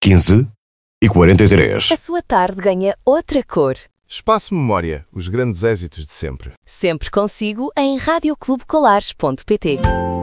15h43. A sua tarde ganha outra cor. Espaço Memória, os grandes êxitos de sempre. Sempre consigo em radioclubecolares.pt.